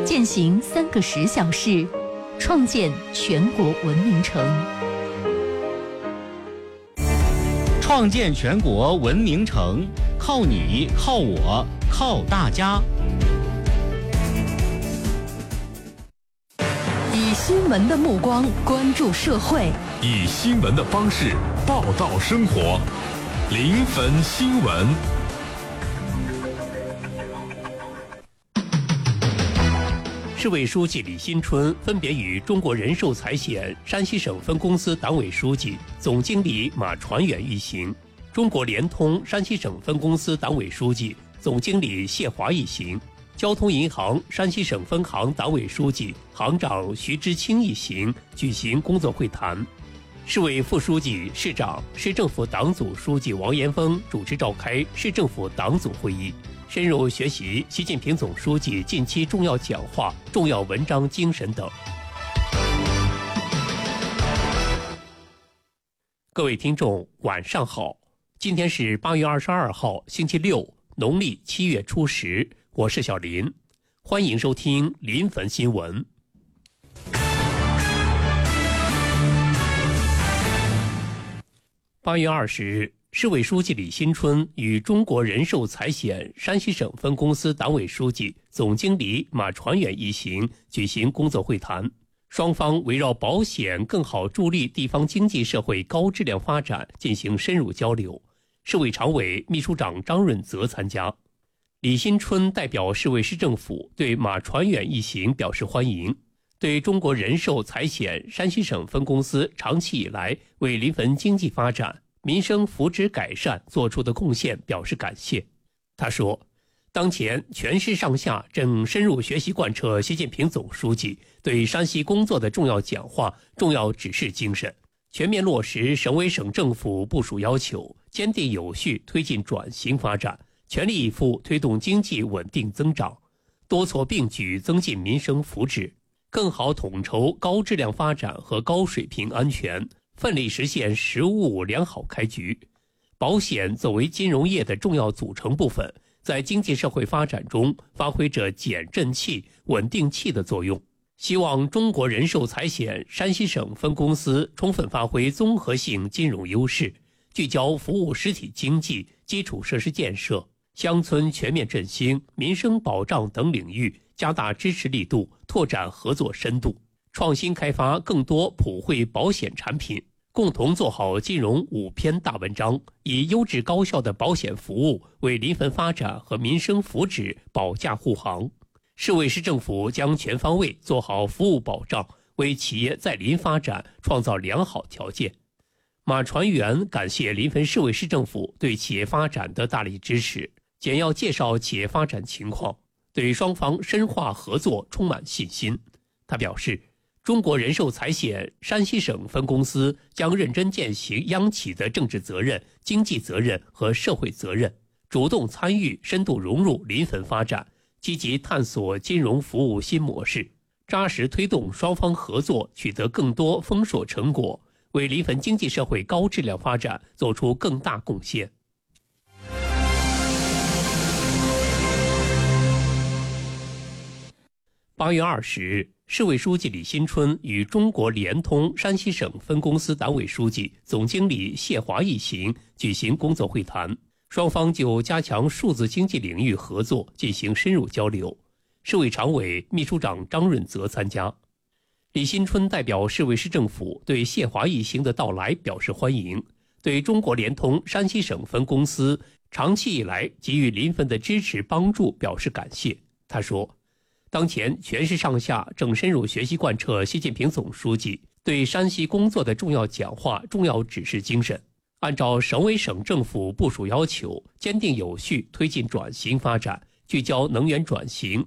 践行3个10小时，创建全国文明城。 创建全国文明城，靠你，靠我，靠大家。 以新闻的目光关注社会， 以新闻的方式报道生活。临汾新闻。 市委书记李新春分别与中国人寿财险山西省分公司党委书记、总经理马传远一行，中国联通山西省分公司党委书记、总经理谢华一行，交通银行山西省分行党委书记、行长徐知清一行举行工作会谈。市委副书记、市长、市政府党组书记王延峰主持召开市政府党组会议，深入学习习近平总书记近期重要讲话、重要文章精神等。各位听众，晚上好，今天是8月22号，星期六，农历7月初10，我是小林，欢迎收听临汾新闻。8月20日，市委书记李新春与中国人寿财险山西省分公司党委书记、总经理马传远一行举行工作会谈，双方围绕保险更好助力地方经济社会高质量发展进行深入交流。市委常委、秘书长张润泽参加。李新春代表市委市政府对马传远一行表示欢迎，对中国人寿财险山西省分公司长期以来为临汾经济发展、民生福祉改善做出的贡献表示感谢。他说，当前全市上下正深入学习贯彻习近平总书记对山西工作的重要讲话、重要指示精神，全面落实省委省政府部署要求，坚定有序推进转型发展，全力以赴推动经济稳定增长，多措并举增进民生福祉，更好统筹高质量发展和高水平安全，奋力实现实务良好开局。保险作为金融业的重要组成部分，在经济社会发展中发挥着减震器、稳定器的作用。希望中国人寿财险山西省分公司充分发挥综合性金融优势，聚焦服务实体经济、基础设施建设、乡村全面振兴、民生保障等领域加大支持力度，拓展合作深度，创新开发更多普惠保险产品，共同做好金融5篇大文章，以优质高效的保险服务为临汾发展和民生福祉保驾护航。市委市政府将全方位做好服务保障，为企业在临发展创造良好条件。马传远感谢临汾市委市政府对企业发展的大力支持，简要介绍企业发展情况，对双方深化合作充满信心。他表示，中国人寿财险山西省分公司将认真践行央企的政治责任、经济责任和社会责任，主动参与、深度融入临汾发展，积极探索金融服务新模式，扎实推动双方合作取得更多丰硕成果，为临汾经济社会高质量发展做出更大贡献。8月20日，市委书记李新春与中国联通山西省分公司党委书记、总经理谢华一行举行工作会谈，双方就加强数字经济领域合作进行深入交流。市委常委、秘书长张润泽参加。李新春代表市委市政府对谢华一行的到来表示欢迎，对中国联通山西省分公司长期以来给予临汾的支持帮助表示感谢。他说，当前全市上下正深入学习贯彻习近平总书记对山西工作的重要讲话、重要指示精神，按照省委省政府部署要求，坚定有序推进转型发展，聚焦能源转型、